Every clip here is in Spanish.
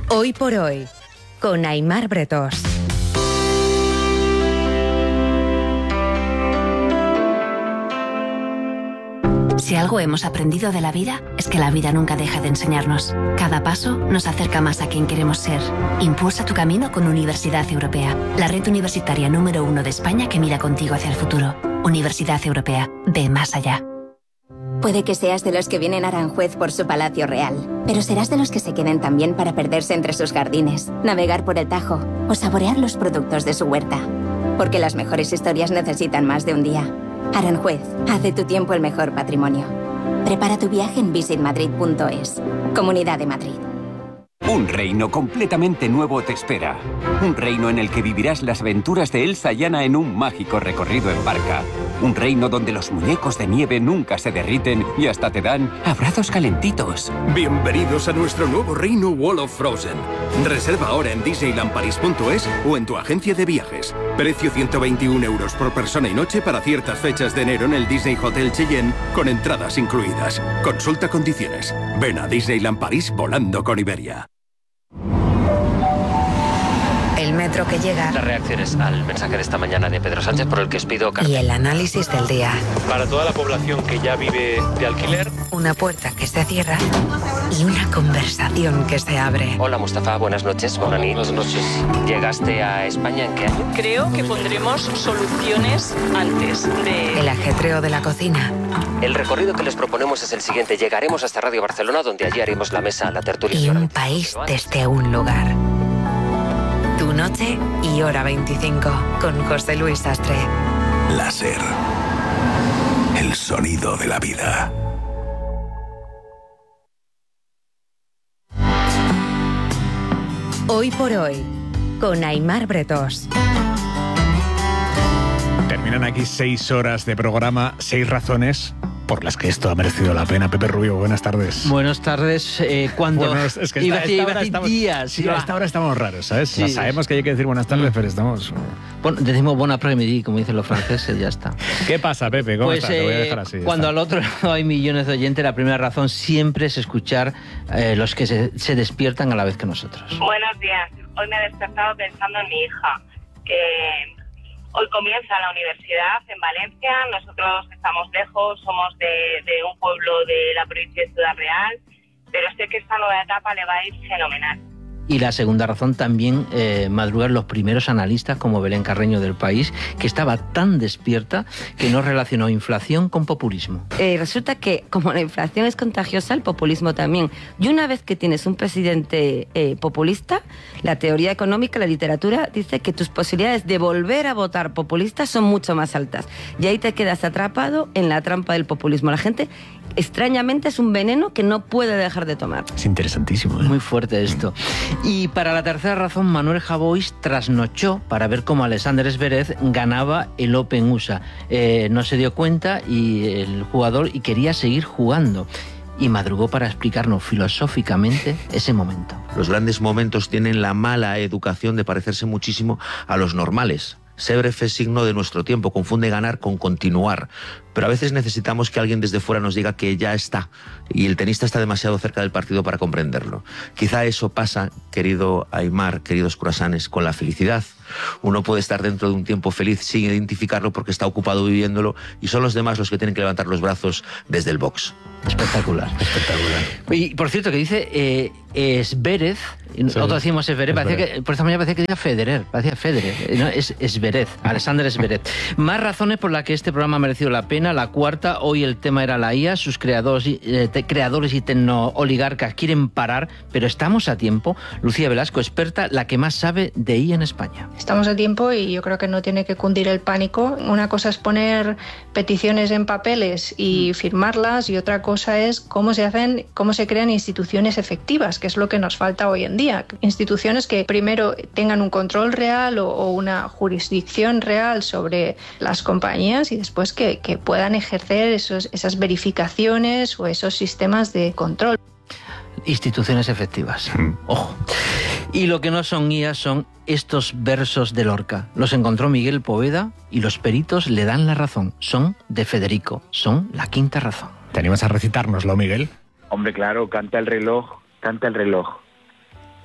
Hoy por hoy, con Aimar Bretós. Si algo hemos aprendido de la vida, es que la vida nunca deja de enseñarnos. Cada paso nos acerca más a quien queremos ser. Impulsa tu camino con Universidad Europea, la red universitaria número 1 de España que mira contigo hacia el futuro. Universidad Europea, ve más allá. Puede que seas de los que vienen a Aranjuez por su palacio real, pero serás de los que se queden también para perderse entre sus jardines, navegar por el Tajo o saborear los productos de su huerta. Porque las mejores historias necesitan más de un día. Aranjuez, haz de tu tiempo el mejor patrimonio. Prepara tu viaje en visitmadrid.es. Comunidad de Madrid. Un reino completamente nuevo te espera. Un reino en el que vivirás las aventuras de Elsa y Anna en un mágico recorrido en barca. Un reino donde los muñecos de nieve nunca se derriten y hasta te dan abrazos calentitos. Bienvenidos a nuestro nuevo reino Wall of Frozen. Reserva ahora en disneylandparis.es o en tu agencia de viajes. Precio 121 euros por persona y noche para ciertas fechas de enero en el Disney Hotel Cheyenne con entradas incluidas. Consulta condiciones. Ven a Disneyland París volando con Iberia. El metro que llega. Las reacciones al mensaje de esta mañana de Pedro Sánchez por el que os pido carta. Y el análisis del día. Para toda la población que ya vive de alquiler. Una puerta que se cierra y una conversación que se abre. Hola Mustafa, buenas noches. Buenas noches. ¿Llegaste a España en qué año? Creo que pondremos soluciones antes de... El ajetreo de la cocina. El recorrido que les proponemos es el siguiente. Llegaremos hasta Radio Barcelona, donde allí haremos la mesa, la tertulia. Y un país desde un lugar. Tu noche y hora 25 con José Luis Sastre. Láser. El sonido de la vida. Hoy por hoy, con Aimar Bretós. Terminan aquí 6 horas de programa, 6 razones por las que esto ha merecido la pena. Pepe Rubio, buenas tardes. Buenas tardes. Cuando bueno, es que iba a decir estamos, días. Sí, a esta hora estamos raros, ¿sabes? Sí, o sea, sabemos que hay que decir buenas tardes, pero estamos... Bueno, decimos bon après-midi, como dicen los franceses, ya está. ¿Qué pasa, Pepe? ¿Cómo estás? Te voy a dejar así. Cuando al otro lado hay millones de oyentes, la primera razón siempre es escuchar los que se despiertan a la vez que nosotros. Buenos días. Hoy me he despertado pensando en mi hija. Hoy comienza la universidad en Valencia, nosotros estamos lejos, somos de un pueblo de la provincia de Ciudad Real, pero sé que esta nueva etapa le va a ir fenomenal. Y la segunda razón también, madrugar los primeros analistas como Belén Carreño del País, que estaba tan despierta que no relacionó inflación con populismo. Resulta que como la inflación es contagiosa, el populismo también. Y una vez que tienes un presidente populista, la teoría económica, la literatura, dice que tus posibilidades de volver a votar populista son mucho más altas. Y ahí te quedas atrapado en la trampa del populismo. La gente, extrañamente, es un veneno que no puede dejar de tomar. Es interesantísimo, ¿eh? Muy fuerte esto. Y para la tercera razón, Manuel Javois trasnochó para ver cómo Alexander Zverev ganaba el Open USA. No se dio cuenta y el jugador quería seguir jugando. Y madrugó para explicarnos filosóficamente ese momento. Los grandes momentos tienen la mala educación de parecerse muchísimo a los normales. Zverev es signo de nuestro tiempo, confunde ganar con continuar. Pero a veces necesitamos que alguien desde fuera nos diga que ya está. Y el tenista está demasiado cerca del partido para comprenderlo. Quizá eso pasa, querido Aimar, queridos curasanes, con la felicidad. Uno puede estar dentro de un tiempo feliz sin identificarlo porque está ocupado viviéndolo y son los demás los que tienen que levantar los brazos desde el box. Espectacular, espectacular. Y por cierto, que dice Zverev, nosotros decimos Zverev, por esta mañana parecía que decía Federer, no, es Zverev, Alexander Zverev. Más razones por las que este programa ha merecido la pena. La cuarta, hoy el tema era la IA, sus creadores y tecnooligarcas quieren parar, pero estamos a tiempo. Lucía Velasco, experta, la que más sabe de IA en España. Estamos a tiempo y yo creo que no tiene que cundir el pánico. Una cosa es poner peticiones en papeles y firmarlas y otra cosa es cómo se crean instituciones efectivas, que es lo que nos falta hoy en día. Instituciones que primero tengan un control real o una jurisdicción real sobre las compañías y después que puedan ejercer esas verificaciones o esos sistemas de control. Instituciones efectivas. Ojo. Y lo que no son guías son estos versos de Lorca. Los encontró Miguel Poveda y los peritos le dan la razón. Son de Federico. Son la quinta razón. ¿Te animas a recitárnoslo, Miguel? Hombre, claro, canta el reloj.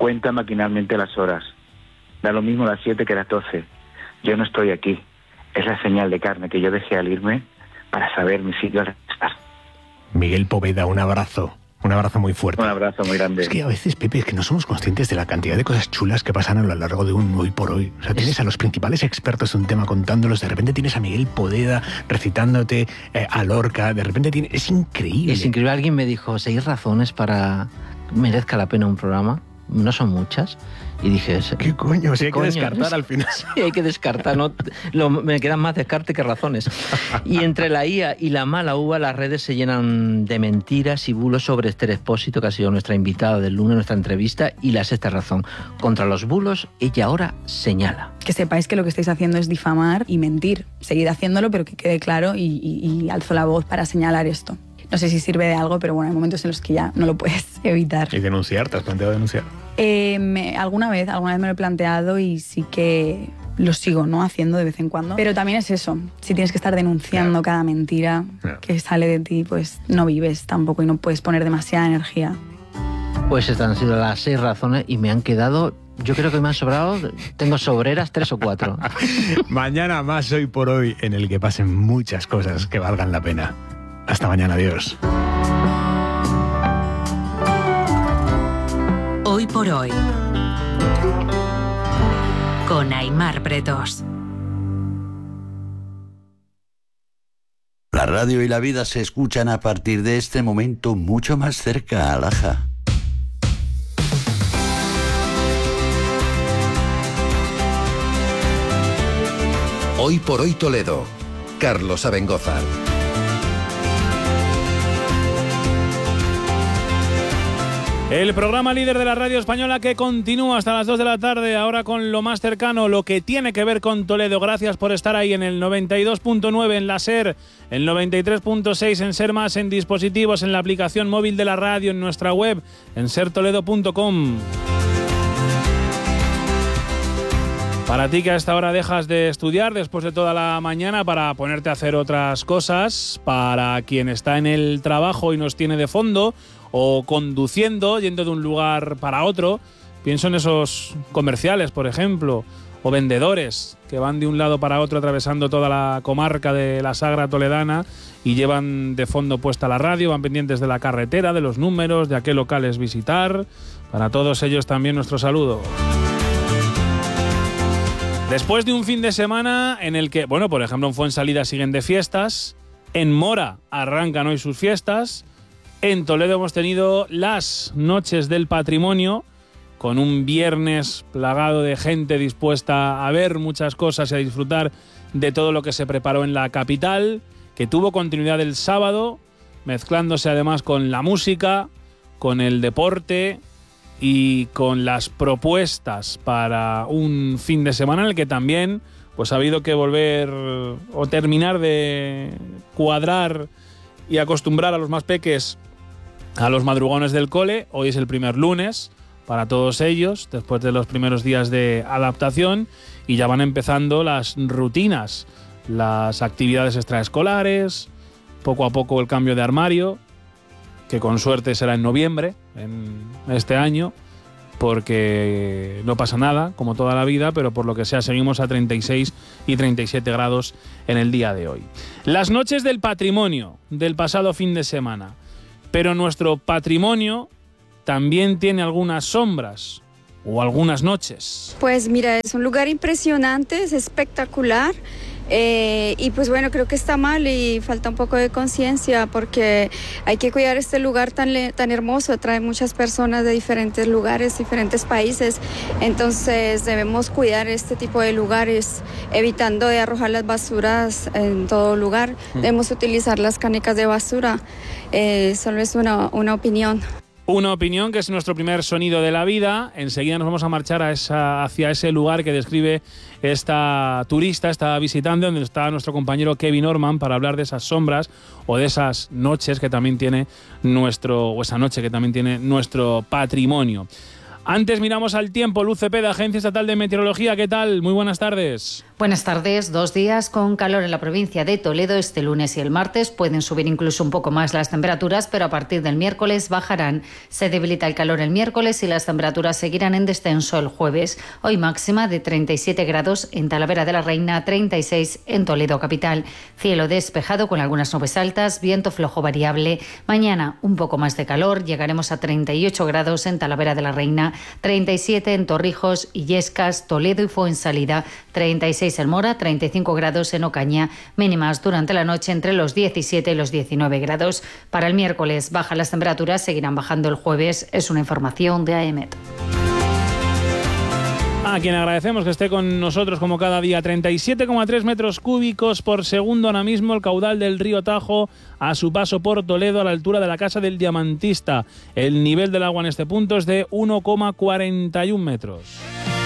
cuenta maquinalmente las horas. Da lo mismo las 7 que las 12. Yo no estoy aquí. Es la señal de carne que yo dejé al irme para saber mi sitio al estar. Miguel Poveda, un abrazo. Un abrazo muy fuerte. Un abrazo muy grande. Es que a veces, Pepe, es que no somos conscientes de la cantidad de cosas chulas que pasan a lo largo de un hoy por hoy. O sea, tienes a los principales expertos de un tema contándolos, de repente tienes a Miguel Poveda recitándote a Lorca, de repente tienes... Es increíble. Es increíble. Alguien me dijo, 6 razones para que merezca la pena un programa. No son muchas. Y dije... ¿Qué coño? Si hay que descartar al final. Sí, hay que descartar. No, me quedan más descarte que razones. Y entre la IA y la mala uva, las redes se llenan de mentiras y bulos sobre Esther Expósito, que ha sido nuestra invitada del lunes, nuestra entrevista, y la sexta razón. Contra los bulos, ella ahora señala. Que sepáis que lo que estáis haciendo es difamar y mentir. Seguid haciéndolo, pero que quede claro y alzo la voz para señalar esto. No sé si sirve de algo, pero bueno, hay momentos en los que ya no lo puedes evitar. ¿Y denunciar? ¿Te has planteado denunciar? Alguna vez me lo he planteado y sí que lo sigo, ¿no?, haciendo de vez en cuando. Pero también es eso, si tienes que estar denunciando cada mentira que sale de ti, pues no vives tampoco y no puedes poner demasiada energía. Pues estas han sido las 6 razones y me han quedado... Yo creo que me han sobrado, tengo sobreras 3 o 4. Mañana más Hoy por Hoy, en el que pasen muchas cosas que valgan la pena. Hasta mañana, adiós. Hoy por Hoy, con Aimar Pretos. La radio y la vida se escuchan a partir de este momento mucho más cerca, Alaja. Hoy por Hoy Toledo, Carlos Abengozar. El programa líder de la radio española que continúa hasta las 2 de la tarde, ahora con lo más cercano, lo que tiene que ver con Toledo. Gracias por estar ahí en el 92.9 en la SER, el 93.6 en SER Más, en dispositivos, en la aplicación móvil de la radio, en nuestra web, en sertoledo.com. Para ti que a esta hora dejas de estudiar después de toda la mañana para ponerte a hacer otras cosas, para quien está en el trabajo y nos tiene de fondo, o conduciendo, yendo de un lugar para otro, pienso en esos comerciales, por ejemplo, o vendedores que van de un lado para otro atravesando toda la comarca de la Sagra Toledana y llevan de fondo puesta la radio, van pendientes de la carretera, de los números, de a qué locales visitar. Para todos ellos también nuestro saludo. Después de un fin de semana en el que, bueno, por ejemplo, en Fuensalida siguen de fiestas, en Mora arrancan hoy sus fiestas, en Toledo hemos tenido las Noches del Patrimonio, con un viernes plagado de gente dispuesta a ver muchas cosas y a disfrutar de todo lo que se preparó en la capital, que tuvo continuidad el sábado, mezclándose además con la música, con el deporte y con las propuestas para un fin de semana en el que también pues ha habido que volver o terminar de cuadrar y acostumbrar a los más peques a los madrugones del cole. Hoy es el primer lunes para todos ellos, después de los primeros días de adaptación, y ya van empezando las rutinas, las actividades extraescolares, poco a poco el cambio de armario, que con suerte será en noviembre, en este año, porque no pasa nada, como toda la vida, pero por lo que sea seguimos a 36 y 37 grados en el día de hoy. Las Noches del Patrimonio del pasado fin de semana. Pero nuestro patrimonio también tiene algunas sombras o algunas noches. Pues mira, es un lugar impresionante, es espectacular. Y pues bueno, creo que está mal y falta un poco de conciencia porque hay que cuidar este lugar tan hermoso, trae muchas personas de diferentes lugares, diferentes países, entonces debemos cuidar este tipo de lugares, evitando de arrojar las basuras en todo lugar, debemos utilizar las canicas de basura, solo es una opinión. Una opinión que es nuestro primer sonido de la vida. Enseguida nos vamos a marchar hacia ese lugar que describe esta turista, esta visitante, donde está nuestro compañero Kevin Orman para hablar de esas sombras o de esas noches que también tiene esa noche que también tiene nuestro patrimonio. Antes miramos al tiempo. Luz Cepeda, Agencia Estatal de Meteorología, ¿qué tal? Muy buenas tardes. Buenas tardes. 2 días con calor en la provincia de Toledo este lunes y el martes. Pueden subir incluso un poco más las temperaturas, pero a partir del miércoles bajarán. Se debilita el calor el miércoles y las temperaturas seguirán en descenso el jueves. Hoy máxima de 37 grados en Talavera de la Reina, 36 en Toledo capital. Cielo despejado con algunas nubes altas, viento flojo variable. Mañana un poco más de calor, llegaremos a 38 grados en Talavera de la Reina, 37 en Torrijos, Illescas, Toledo y Fuensalida, 36 en Mora, 35 grados en Ocaña, mínimas durante la noche entre los 17 y los 19 grados. Para el miércoles bajan las temperaturas, seguirán bajando el jueves. Es una información de AEMET. A quien agradecemos que esté con nosotros como cada día. 37,3 metros cúbicos por segundo ahora mismo el caudal del río Tajo a su paso por Toledo a la altura de la Casa del Diamantista. El nivel del agua en este punto es de 1,41 metros.